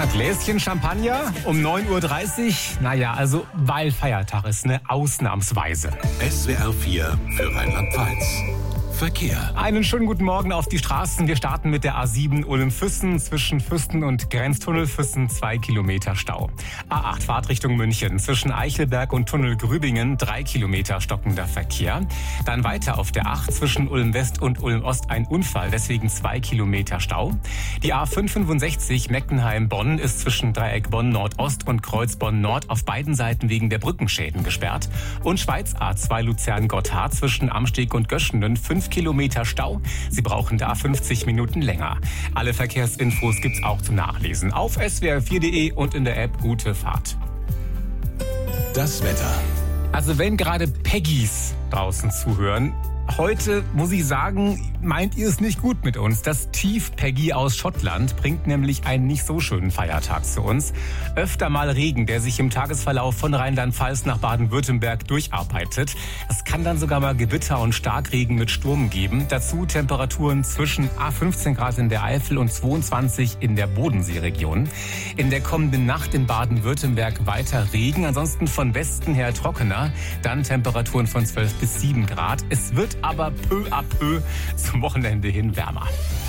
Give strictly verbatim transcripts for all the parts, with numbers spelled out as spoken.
Gläschen Champagner um neun Uhr dreißig. Naja, also weil Feiertag ist, ne? Ausnahmsweise. S W R vier für Rheinland-Pfalz. Verkehr. Einen schönen guten Morgen auf die Straßen. Wir starten mit der A sieben Ulm-Füssen. Zwischen Füssen und Grenztunnel Füssen zwei Kilometer Stau. A acht Fahrtrichtung München. Zwischen Eichelberg und Tunnel Grübingen drei Kilometer stockender Verkehr. Dann weiter auf der acht zwischen Ulm-West und Ulm-Ost ein Unfall. Deswegen zwei Kilometer Stau. Die A fünf fünfundsechzig Meckenheim-Bonn ist zwischen Dreieck Bonn-Nordost und Kreuz Bonn-Nord auf beiden Seiten wegen der Brückenschäden gesperrt. Und Schweiz A zwei Luzern-Gotthard zwischen Amsteg und Göschenen fünf Kilometer Stau. Sie brauchen da fünfzig Minuten länger. Alle Verkehrsinfos gibt's auch zum Nachlesen auf s w r vier punkt d e und in der App Gute Fahrt. Das Wetter. Also wenn gerade Peggys draußen zuhören, heute muss ich sagen, meint ihr es nicht gut mit uns. Das Tief Peggy aus Schottland bringt nämlich einen nicht so schönen Feiertag zu uns. Öfter mal Regen, der sich im Tagesverlauf von Rheinland-Pfalz nach Baden-Württemberg durcharbeitet. Es kann dann sogar mal Gewitter und Starkregen mit Sturm geben. Dazu Temperaturen zwischen fünfzehn Grad in der Eifel und zweiundzwanzig in der Bodenseeregion. In der kommenden Nacht in Baden-Württemberg weiter Regen, ansonsten von Westen her trockener. Dann Temperaturen von zwölf bis sieben Grad. Es wird aber peu à peu zum Wochenende hin wärmer.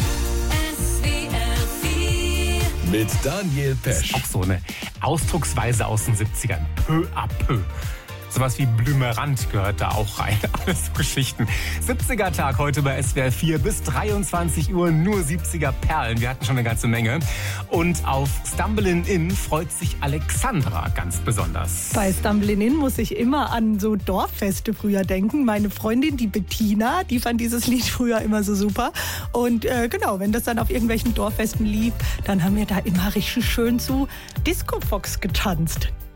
S W R vier mit Daniel Pesch. Das ist auch so eine Ausdrucksweise aus den siebzigern. Peu à peu. Sowas wie Blümerand gehört da auch rein. Alles so Geschichten. siebziger Tag heute bei S W R vier bis dreiundzwanzig Uhr. Nur siebziger Perlen. Wir hatten schon eine ganze Menge. Und auf Stumbling In freut sich Alexandra ganz besonders. Bei Stumbling In muss ich immer an so Dorffeste früher denken. Meine Freundin, die Bettina, die fand dieses Lied früher immer so super. Und äh, genau, wenn das dann auf irgendwelchen Dorffesten lief, dann haben wir da immer richtig schön zu Disco Fox getanzt.